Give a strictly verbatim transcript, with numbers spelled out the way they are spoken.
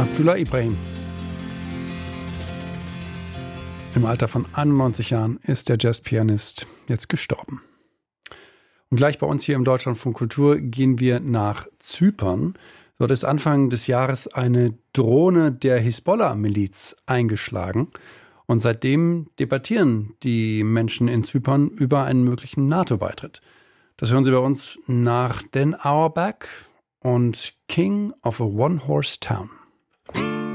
Abdullah Ibrahim. Im Alter von einundneunzig Jahren ist der Jazzpianist jetzt gestorben. Und gleich bei uns hier im Deutschlandfunk Kultur gehen wir nach Zypern. Dort ist Anfang des Jahres eine Drohne der Hisbollah-Miliz eingeschlagen. Und seitdem debattieren die Menschen in Zypern über einen möglichen NATO-Beitritt. Das hören Sie bei uns nach Dan Auerbach und King of a One-Horse Town.